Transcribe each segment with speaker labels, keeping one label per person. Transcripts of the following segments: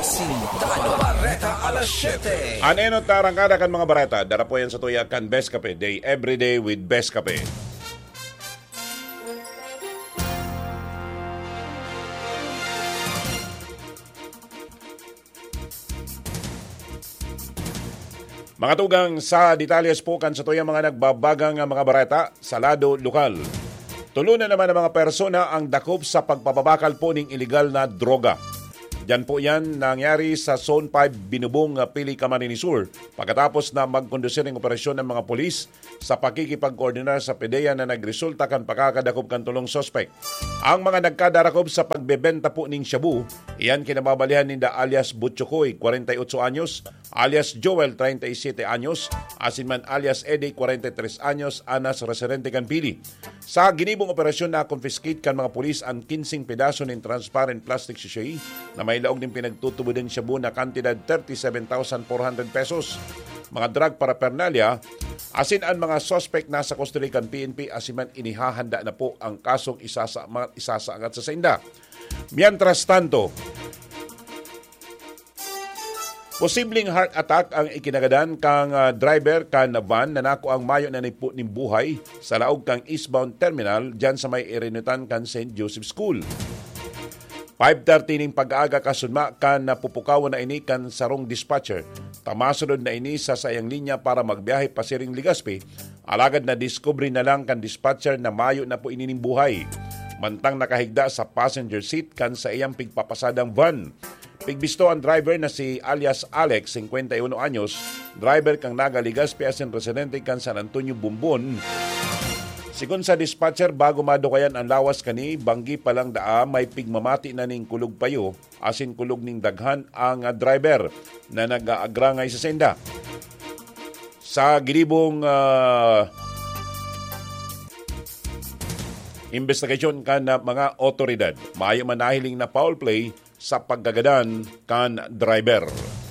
Speaker 1: Sintalo Barreta alas 7.
Speaker 2: Anenot tarangkada kan mga bareta. Dara po yan sa tuya kan Best Cafe Day. Everyday with Best Cafe. Mga tugang sa detalyes po kan sa tuya mga nagbabagang mga bareta sa lado lokal. Tulunan naman ng mga persona ang dakop sa pagpapabakal po ng iligal na droga. Diyan po yan nangyari sa Zone 5 Binubong, Pili, Camarines Sur pagkatapos na magkondusir ng operasyon ng mga pulis sa pakikipag-koordinar sa PDEA na nagresulta kan pakakadakop kan tulong sospek. Ang mga nagkadarakop sa pagbebenta po ng shabu, iyan kinababalihan ninda alias Butchokoy, 48 anyos, alias Joel, 37 anyos, asinman alias Eddie, 43 anyos, anas residente kan Pili. Sa ginibong operasyon na confiscate kan mga pulis ang 15 pedaso ng transparent plastic sachet na may laog din pinagtutubo din shabu na kantidad 37,400 pesos. Mga drug paraphernalia, asin ang mga suspect nasa custody kan PNP asiman inihahanda na po ang kasong isasaangat sa sainda. Mientras tanto, posibleng heart attack ang ikinagadan kang driver kan van na nako ang mayo na nipo ning buhay sa laog kang eastbound terminal diyan sa may Irinutan kan St. Joseph School. 5:30 ning pag-aaga kasunma kan napupukawan na ini kan sarong dispatcher. Tamasunod na ini sa sayang linya para magbiyahe pa siring Legazpi. Alagad na discovery na lang kan dispatcher na mayo na po inining buhay. Mantang nakahigda sa passenger seat kan sa iyang pigpapasadang van. Pigbisto ang driver na si alias Alex, 51 anyos, driver kang naga Legazpi asin residente kan San Antonio, Bumbon. Sigun sa dispatcher, bago madukayan ang lawas kani, banggi palang daa may pigmamati na ning kulog payo, asin kulog ning daghan ang driver na nag-aagrangay sa senda. Sa ginibong investigasyon kan mga otoridad, maayo manahiling na foul play sa paggagadan kan driver.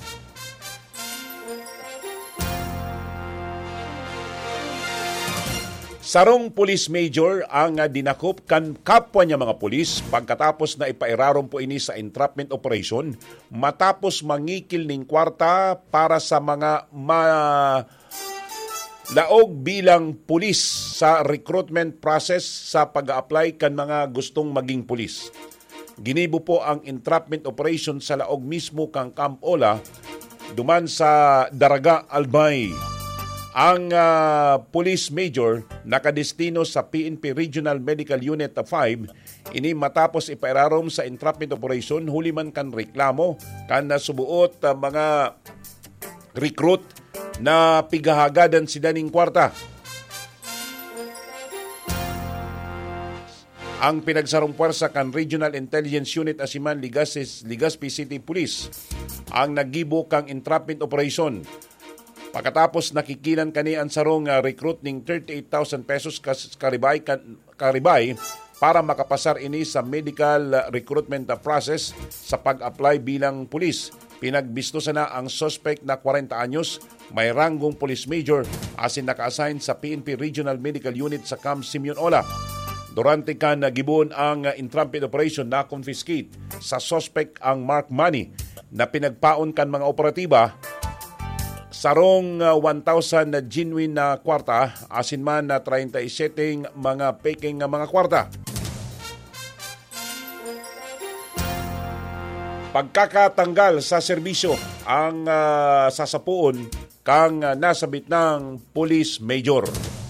Speaker 2: Sarong police major ang dinakop kan kapwa niya mga pulis pagkatapos na ipairaron po ini sa entrapment operation matapos mangikil ning kwarta para sa mga laog bilang pulis sa recruitment process sa pag-a-apply kan mga gustong maging pulis. Ginibo po ang entrapment operation sa laog mismo kang Camp Ola duman sa Daraga, Albay. Ang police major nakadestino sa PNP Regional Medical Unit 5 ini matapos ipairarom sa entrapment operation huli man kan reklamo kan nasubuot mga recruit na pigahagadan sila ning kwarta. Ang pinagsarong puwersa kan Regional Intelligence Unit asiman Legazpi City Police ang nagibo kang entrapment operation. Pagkatapos nakikilan kani ang sarong recruit ning 38,000 pesos karibay para makapasar ini sa medical recruitment process sa pag-apply bilang pulis. Pinagbisto sana ang suspect na 40 anyos, may ranggong police major asin naka-assign sa PNP Regional Medical Unit sa Camp Simeon Ola. Durante kan nagibon ang entrapment operation na confiscate sa suspect ang mark money na pinagpaon kan mga operatiba sarong 1,000 na genuine na kwarta, asin man na 37 mga peking mga kwarta. Pagkakatanggal sa serbisyo ang sasapuon kang nasabit ng police major.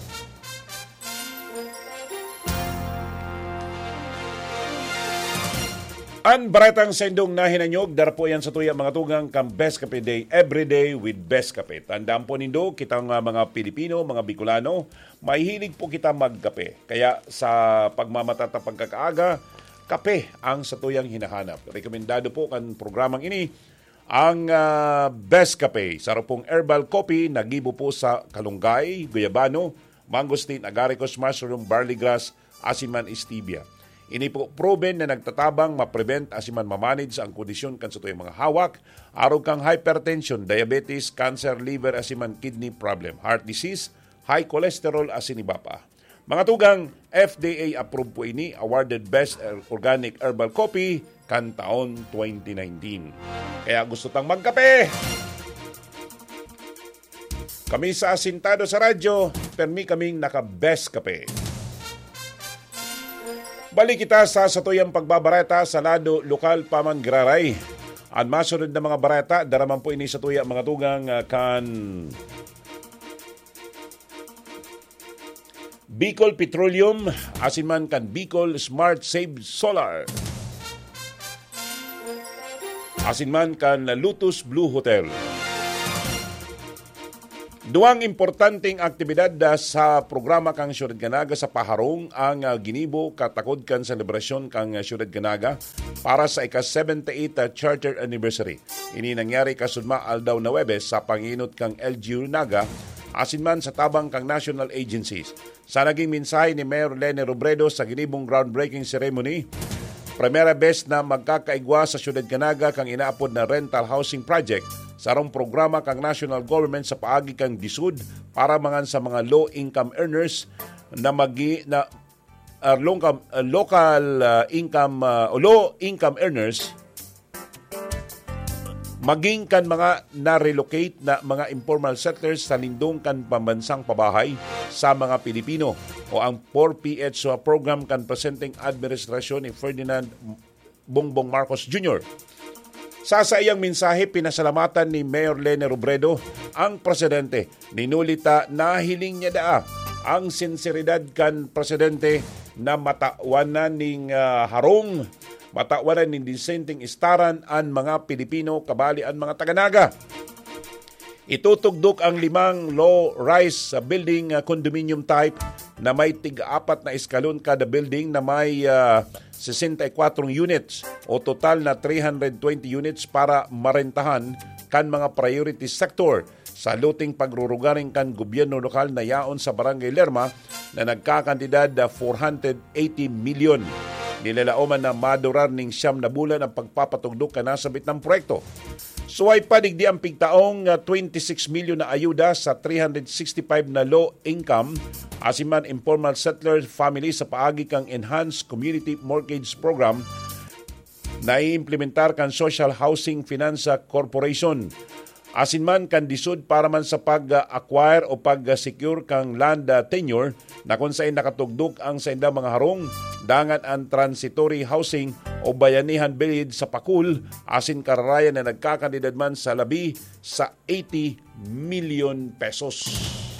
Speaker 2: Ang baretang sendong na hinanyog, dara po yan sa tuya mga tugang kang Best Cafe Day, everyday with Best Cafe. Tandaan po nindo, kitang mga Pilipino, mga Bicolano, mahihilig po kita magkape. Kaya sa pagmamatata pagkakaaga, kape ang sa tuyang hinahanap. Rekomendado po kan programang ini, ang Best Cafe. Sarapong herbal coffee, nagibo po sa kalunggay, guyabano, mangosteen, agaricus mushroom, barley grass, asiman stevia. Ini po proven na nagtatabang ma-prevent asiman ma-manage ang kondisyon kan sa tuyong mga hawak, arog kang hypertension, diabetes, cancer, liver, asiman kidney problem, heart disease, high cholesterol, asin iba pa. Mga tugang, FDA approved po ini, awarded Best Organic Herbal Coffee kan taon 2019. Kaya gusto tang magkape. Kami sa Asintado sa radyo, permi kaming naka-best kape. Balik kita sa satuyang pagbabareta sa lado lokal pamangraray. Ang masunod na mga bareta, daraman po ini sa tuya mga tugang kan Bicol Petroleum, asin man kan Bicol Smart Save Solar. Asin man kan Lotus Blue Hotel. Duang importanteng aktibidad sa programa kang Syudad Ganaga sa Paharong ang ginibo katakod kan selebrasyon kang Syudad Ganaga para sa ika-78 Charter Anniversary. Ini nangyari kasudma aldaw na Webes sa panginot kang LGU Naga asin man sa tabang kang national agencies. Sa naging mensahe ni Mayor Lene Robredo sa ginibong groundbreaking ceremony, primera bes na magkakaigwa sa Syudad Ganaga kang inaapod na rental housing project sarong programa kang national government sa paagi kang disud para mangan sa mga low-income earners na low-income earners maging kan mga na-relocate na mga informal settlers sa lindong kan pambansang pabahay sa mga Pilipino o ang 4PH program kan presenting administrasyon ni Ferdinand Bongbong Marcos Jr. Sa iyang mensahe, pinasalamatan ni Mayor Lene Robredo ang presidente. Ninulita na hiling niya daa ang sinseridad kan presidente na matawanan ning harong, matawanan ning disenteng istaran ang mga Pilipino kabali ang mga taga-Naga. Itutugdok ang 5 low-rise building condominium type na may tig-4 na eskalon kada building na may 64 units o total na 320 units para marentahan kan mga priority sector sa luting pagrurugaring kan gobyerno lokal na yaon sa Barangay Lerma na nagkakantidad na 480 milyon. Nilalaoman na madurar ning 9 na bulan ang pagpapatugdok ka nasabit ng proyekto. Suway padigdi ang pigtaong 26 milyon na ayuda sa 365 na low income asiman informal settler family sa paagi kang Enhanced Community Mortgage Program na iimplementar kan Social Housing Finance Corporation. Asin man kan disud para man sa pag-acquire o pag-secure kang land tenure na kung saan nakatugdog ang sa inda mga harong, dangan ang transitory housing o bayanihan bilid sa Pakul, asin kararayan na nagkakandidad man sa labi sa 80 million pesos.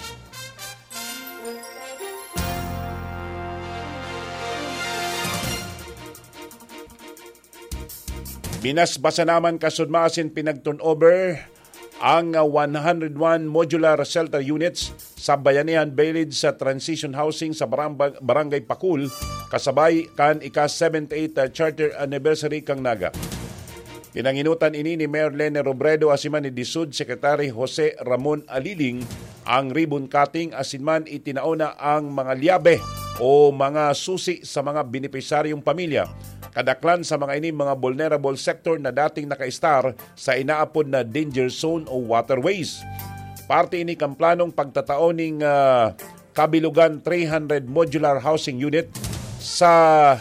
Speaker 2: Binasbasa naman kasudma asin pinag-turnover ang 101 modular shelter units sa Bayanihan Village sa Transition Housing sa Barangay Pakul kasabay kan ika-78 Charter Anniversary kang Naga. Pinanginutan ini ni Mayor Lene Robredo asiman ni DSUD Secretary Jose Ramon Aliling ang ribbon cutting asinman itinauna ang mga liabe o mga susi sa mga benepisaryong pamilya. Kadaklan sa mga ini mga vulnerable sector na dating naka-star sa inaapod na danger zone o waterways. Parte ini kang planong pagtataoning kabilugan 300 modular housing unit sa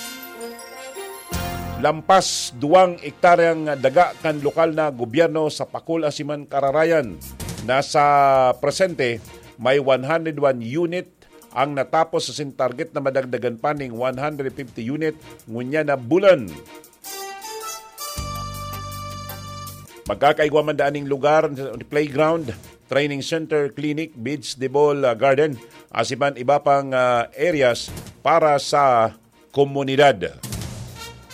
Speaker 2: lampas 2 ektaryang daga kan lokal na gobyerno sa Pakul Asiman Kararayan. Nasa presente may 101 unit ang natapos sa target na madagdagan pa ng 150 unit ngunya na bulan. Magkakaigwa man daaning lugar, playground, training center, clinic, beach, debol, garden, asiman iba pang areas para sa komunidad.